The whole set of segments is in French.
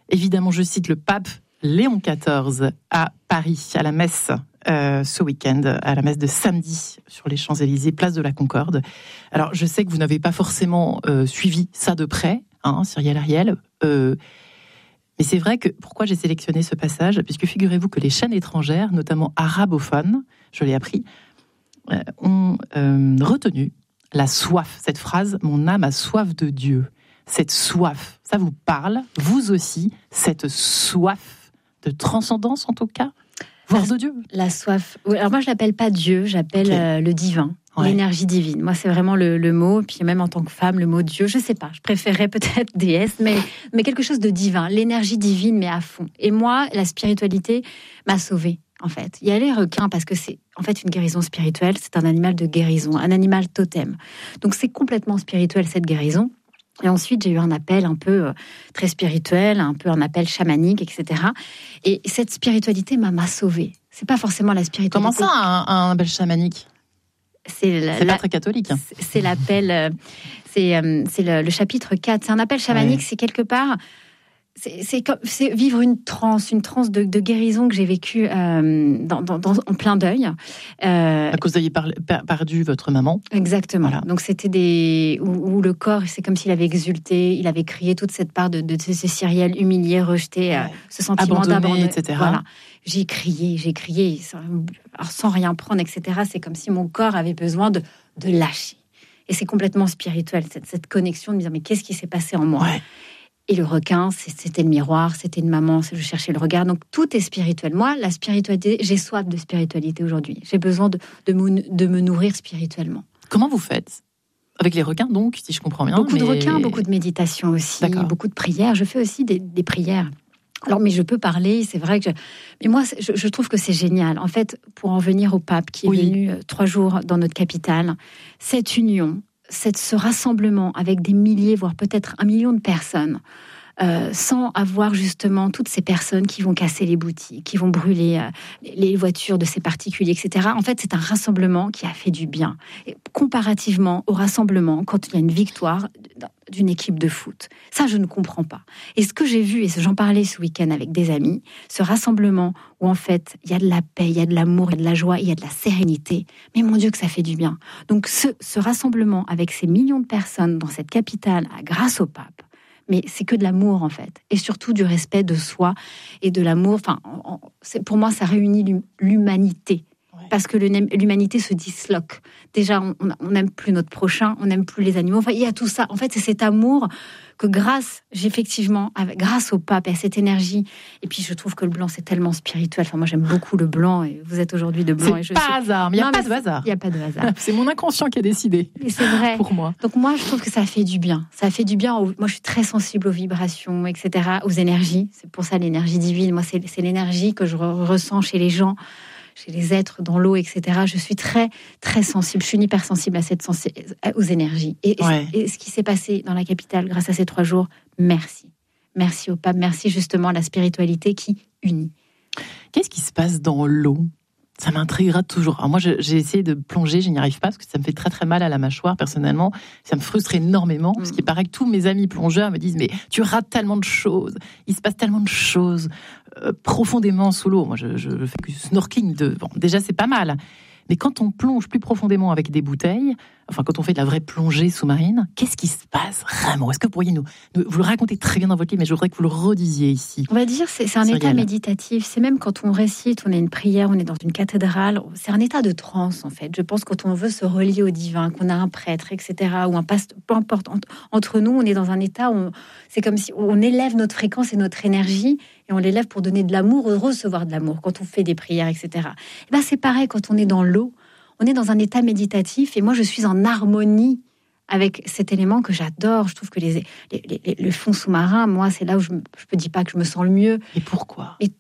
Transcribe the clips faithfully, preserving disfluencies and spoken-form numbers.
Évidemment, je cite le pape Léon quatorze à Paris, à la messe euh, ce week-end, à la messe de samedi sur les Champs-Élysées, place de la Concorde. Alors, je sais que vous n'avez pas forcément euh, suivi ça de près, hein, Cyrielle Hariel, euh, mais c'est vrai que, pourquoi j'ai sélectionné ce passage ? Puisque figurez-vous que les chaînes étrangères, notamment arabophones, je l'ai appris, euh, ont euh, retenu la soif, cette phrase « Mon âme a soif de Dieu ». Cette soif, ça vous parle, vous aussi, cette soif de transcendance en tout cas, voire de Dieu. La soif, oui, alors moi je l'appelle pas Dieu, j'appelle okay. euh, le divin. Ouais. L'énergie divine. Moi, c'est vraiment le, le mot. Puis même en tant que femme, le mot Dieu, je sais pas. Je préférais peut-être déesse, mais, mais quelque chose de divin. L'énergie divine, mais à fond. Et moi, la spiritualité m'a sauvée, en fait. Il y a les requins, parce que c'est en fait une guérison spirituelle. C'est un animal de guérison, un animal totem. Donc, c'est complètement spirituel, cette guérison. Et ensuite, j'ai eu un appel un peu euh, très spirituel, un peu un appel chamanique, et cetera. Et cette spiritualité m'a, m'a sauvée. C'est pas forcément la spiritualité. Comment ça, un, un appel chamanique ? C'est, la, c'est pas très catholique. Hein. C'est, c'est l'appel, c'est, c'est le, le chapitre quatre. C'est un appel chamanique, ouais. C'est quelque part, c'est, c'est, comme, c'est vivre une transe, une transe de, de guérison que j'ai vécue euh, dans, dans, dans, en plein deuil. Euh, à cause d'avoir par, per, perdu votre maman. Exactement. Voilà. Donc c'était des où, où le corps, c'est comme s'il avait exulté, il avait crié toute cette part de, de, de ce Cyrielle humilié, rejeté, ouais. euh, ce sentiment abandonné, d'abandon, et cetera. Voilà. J'ai crié, j'ai crié, sans, alors sans rien prendre, et cetera. C'est comme si mon corps avait besoin de, de lâcher. Et c'est complètement spirituel, cette, cette connexion de me dire, mais qu'est-ce qui s'est passé en moi ? Ouais. Et le requin, c'était le miroir, c'était une maman, je cherchais le regard. Donc tout est spirituel. Moi, la spiritualité, j'ai soif de spiritualité aujourd'hui. J'ai besoin de, de, me, de me nourrir spirituellement. Comment vous faites ? Avec les requins, donc, si je comprends bien. Beaucoup mais... de requins, beaucoup de méditation aussi, D'accord. beaucoup de prières. Je fais aussi des, des prières. Alors, mais je peux parler, c'est vrai que... Je... Mais moi, je, je trouve que c'est génial. En fait, pour en venir au pape qui est oui. venu euh, trois jours dans notre capitale, cette union, cette, ce rassemblement avec des milliers, voire peut-être un million de personnes, euh, sans avoir justement toutes ces personnes qui vont casser les boutiques, qui vont brûler euh, les voitures de ces particuliers, et cetera. En fait, c'est un rassemblement qui a fait du bien. Et comparativement au rassemblement, quand il y a une victoire d'une équipe de foot. Ça, je ne comprends pas. Et ce que j'ai vu, et j'en parlais ce week-end avec des amis, ce rassemblement où en fait, il y a de la paix, il y a de l'amour, il y a de la joie, il y a de la sérénité. Mais mon Dieu, que ça fait du bien. Donc ce, ce rassemblement avec ces millions de personnes dans cette capitale, grâce au pape, mais c'est que de l'amour en fait, et surtout du respect de soi et de l'amour. Enfin, c'est, pour moi, ça réunit l'humanité. Parce que l'humanité se disloque. Déjà, on n'aime plus notre prochain, on n'aime plus les animaux. Enfin, il y a tout ça. En fait, c'est cet amour que grâce, effectivement, avec, grâce au pape et à cette énergie. Et puis, je trouve que le blanc, c'est tellement spirituel. Enfin, moi, j'aime beaucoup le blanc. Et vous êtes aujourd'hui de blanc. C'est et je pas suis... hasard, mais il n'y a non, pas de hasard. Il n'y a pas de hasard. C'est mon inconscient qui a décidé. Et c'est vrai. Pour moi. Donc, moi, je trouve que ça fait du bien. Ça fait du bien. Aux... Moi, je suis très sensible aux vibrations, et cetera, aux énergies. C'est pour ça l'énergie divine. Moi, c'est, c'est l'énergie que je re- ressens chez les gens, chez les êtres dans l'eau, et cetera. Je suis très, très sensible. Je suis hypersensible à cette sensi- aux énergies. Et, ouais. et, et ce qui s'est passé dans la capitale, grâce à ces trois jours, merci. Merci au pape. Merci justement à la spiritualité qui unit. Qu'est-ce qui se passe dans l'eau ? Ça m'intriguera toujours. Alors moi, je, j'ai essayé de plonger, je n'y arrive pas parce que ça me fait très très mal à la mâchoire, personnellement. Ça me frustre énormément, parce qu'il paraît que tous mes amis plongeurs me disent « Mais tu rates tellement de choses, il se passe tellement de choses euh, profondément sous l'eau. » Moi, je, je fais que snorkeling. De... Bon, déjà, c'est pas mal. Mais quand on plonge plus profondément avec des bouteilles, enfin, quand on fait de la vraie plongée sous-marine, qu'est-ce qui se passe vraiment ? Est-ce que vous pourriez nous, nous... Vous le racontez très bien dans votre livre, mais je voudrais que vous le redisiez ici. On va dire c'est, c'est un Cyrielle. État méditatif. C'est même quand on récite, on a une prière, on est dans une cathédrale. C'est un état de transe, en fait. Je pense quand on veut se relier au divin, qu'on a un prêtre, et cetera, ou un pasteur, peu importe. Entre nous, on est dans un état où on... c'est comme si on élève notre fréquence et notre énergie, et on l'élève pour donner de l'amour, recevoir de l'amour, quand on fait des prières, et cetera. Et ben, c'est pareil quand on est dans l'eau. On est dans un état méditatif et moi, je suis en harmonie avec cet élément que j'adore. Je trouve que les, les, les, le fond sous-marin, moi, c'est là où je ne dis pas que je me sens le mieux. Et pourquoi ? Et...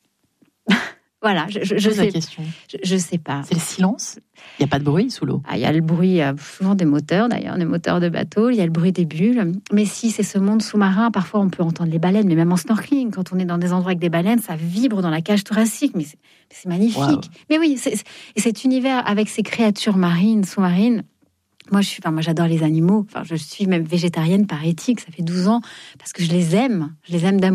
Voilà, je, je, je sais. La question. Je, je sais pas. C'est le silence ? Il n'y a pas de bruit sous l'eau ? Ah, il y a le bruit, souvent des moteurs d'ailleurs, des moteurs de bateau. Il y a le bruit des bulles. Mais si c'est ce monde sous-marin, parfois on peut entendre les baleines, mais même en snorkeling, quand on est dans des endroits avec des baleines, ça vibre dans la cage thoracique. Mais c'est, c'est magnifique. Wow. Mais oui, c'est, et cet univers avec ces créatures marines, sous-marines. Moi, je suis, enfin, moi, j'adore les animaux. Enfin, je suis même végétarienne par éthique. Ça fait douze ans parce que je les aime. Je les aime d'amour.